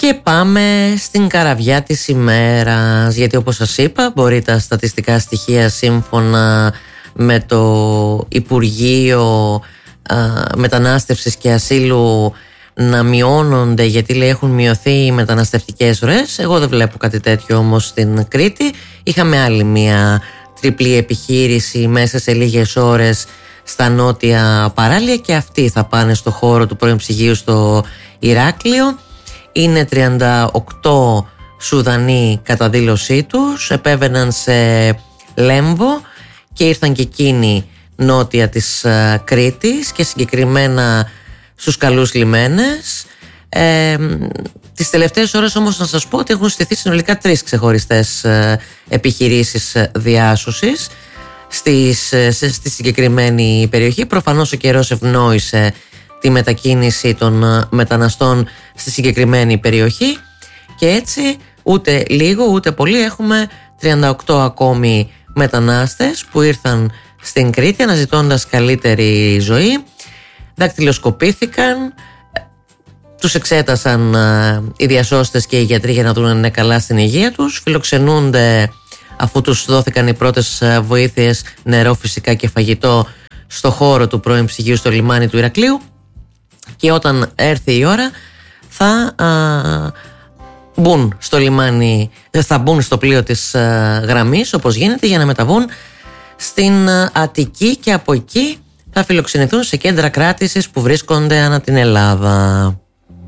Και πάμε στην καραβιά της ημέρας, γιατί όπως σας είπα μπορεί τα στατιστικά στοιχεία σύμφωνα με το Υπουργείο Μετανάστευσης και Ασύλου να μειώνονται, γιατί λέει έχουν μειωθεί οι μεταναστευτικές ροές. Εγώ δεν βλέπω κάτι τέτοιο όμως στην Κρήτη. Είχαμε άλλη μια τριπλή επιχείρηση μέσα σε λίγες ώρες στα νότια παράλια και αυτοί θα πάνε στο χώρο του πρώην ψυγείου στο Ηράκλειο. Είναι 38 Σουδανοί κατά δήλωσή τους, επέβαιναν σε Λέμβο και ήρθαν και εκείνοι νότια της Κρήτης και συγκεκριμένα στους καλούς λιμένες. Τις τελευταίες ώρες όμως να σας πω ότι έχουν στηθεί συνολικά 3 ξεχωριστές επιχειρήσεις διάσωσης στη συγκεκριμένη περιοχή. Προφανώς ο καιρός ευνόησε τη μετακίνηση των μεταναστών στη συγκεκριμένη περιοχή και έτσι ούτε λίγο ούτε πολύ έχουμε 38 ακόμη μετανάστες που ήρθαν στην Κρήτη αναζητώντας καλύτερη ζωή. Δακτυλοσκοπήθηκαν, τους εξέτασαν οι διασώστες και οι γιατροί για να δουν αν είναι καλά στην υγεία τους. Φιλοξενούνται αφού τους δόθηκαν οι πρώτες βοήθειες, νερό φυσικά και φαγητό, στο χώρο του πρώην ψυγείου στο λιμάνι του Ηρακλείου. Και όταν έρθει η ώρα θα μπουν στο λιμάνι, θα μπουν στο πλοίο της γραμμής όπως γίνεται για να μεταβούν στην Αττική και από εκεί θα φιλοξενηθούν σε κέντρα κράτησης που βρίσκονται ανά την Ελλάδα.